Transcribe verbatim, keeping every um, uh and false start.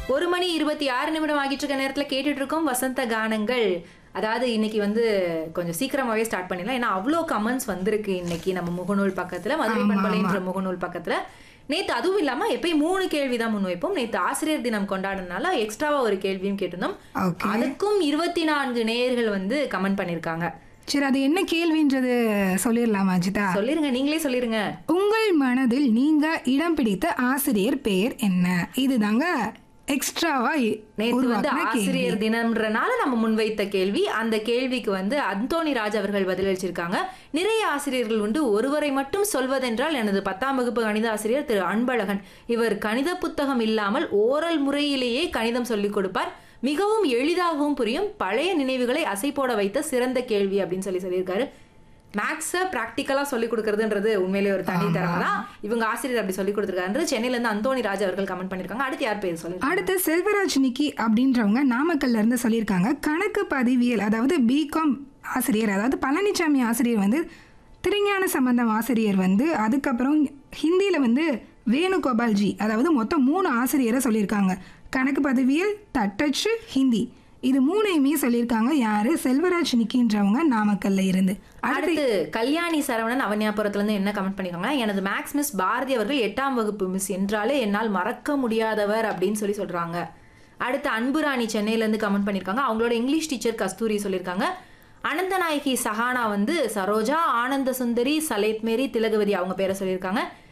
ஒரு மணி இருபத்தி ஆறு நிமிடம் ஆகிட்டு இருக்க நேரத்தில் கேட்டுட்டு இருக்கோம் வசந்த கானங்கள். அதாவது இன்னைக்கு வந்து கொஞ்சம் சீக்கிரமாவே ஸ்டார்ட் பண்ணிடலாம். ஏன்னா அவ்வளோ கமெண்ட்ஸ் வந்திருக்கு இன்னைக்கு நம்ம முகநூல் பக்கத்துல, மதுரை பண்பலைன்ற முகநூல் பக்கத்துல. நேத்து அதுவும் இல்லாம எப்பயும் மூணு கேள்விதான் முன்வைப்போம். நேத்து ஆசிரியர் தினம் கொண்டாடுறதுனால எக்ஸ்ட்ராவா ஒரு கேள்வியும் கேட்டிருந்தோம். அதுக்கும் இருபத்தி நான்கு நேயர்கள் வந்து கமெண்ட் பண்ணிருக்காங்க. சரி, அது என்ன கேள்வின்றது சொல்லிடலாமா அஜிதா? சொல்லிருங்க, நீங்களே சொல்லிருங்க. உங்கள் மனதில் நீங்க இடம் பிடித்த ஆசிரியர் பெயர் என்ன? இதுதாங்க எக்ஸ்ட்ராவா நேற்று வந்து ஆசிரியர் தினம்ன்றனால நம்ம முன்வைத்த கேள்வி. அந்த கேள்விக்கு வந்து அந்தோணி ராஜ் அவர்கள் பதிலளிச்சிருக்காங்க. நிறைய ஆசிரியர்கள் உண்டு, ஒருவரை மட்டும் சொல்வதென்றால் எனது பத்தாம் வகுப்பு கணித ஆசிரியர் திரு அன்பழகன். இவர் கணித புத்தகம் இல்லாமல் ஓரல் முறையிலேயே கணிதம் சொல்லிக் கொடுப்பார். மிகவும் எளிதாகவும் புரியும். பழைய நினைவுகளை அசை போட வைத்த சிறந்த கேள்வி அப்படின்னு சொல்லி சொல்லியிருக்காரு. மேக்ஸை ப்ராக்டிக்கலாக சொல்லிக் கொடுக்கறதுன்றது உண்மையிலேயே ஒரு தனி திறமை தான். இவங்க ஆசிரியர் அப்படி சொல்லிக் கொடுத்துருக்காரு. சென்னையில இருந்து அந்தோணி ராஜ் அவர்கள் கமெண்ட் பண்ணிருக்காங்க. அடுத்து யார் பேர் சொல்லி? அடுத்து செல்வராஜ் நிக்கி அப்படின்றவங்க நாமக்கல்ல இருந்து சொல்லியிருக்காங்க. கணக்கு பதிவியல், அதாவது பிகாம் ஆசிரியர், அதாவது பழனிசாமி ஆசிரியர் வந்து திருஞான சம்பந்தம் ஆசிரியர் வந்து, அதுக்கப்புறம் ஹிந்தியில வந்து வேணுகோபால்ஜி, அதாவது மொத்தம் மூணு ஆசிரியரை சொல்லியிருக்காங்க. கணக்கு பதிவியல், தட்டச்சு, ஹிந்தி, இது மூணையுமே சொல்லியிருக்காங்க. யாரு? செல்வராஜ் நிக்கின்றவங்க நாமக்கல்ல இருந்து. அடுத்து கல்யாணி சரவணன் அவனியாபுரத்துல இருந்து என்ன கமெண்ட் பண்ணிருக்காங்கன்னா, எனது மேக்ஸ் மிஸ் பாரதி அவர்கள் எட்டாம் வகுப்பு மிஸ் என்றாலே என்னால் மறக்க முடியாதவர் அப்படின்னு சொல்லி சொல்றாங்க. அடுத்து அன்புராணி சென்னையில இருந்து கமெண்ட் பண்ணிருக்காங்க. அவங்களோட இங்கிலீஷ் டீச்சர் கஸ்தூரி சொல்லியிருக்காங்க. அனந்தநாயகி சஹானா வந்து சரோஜா, ஆனந்த சுந்தரி, சலேத் மேரி, திலகவதி அவங்க பேரை சொல்லியிருக்காங்க.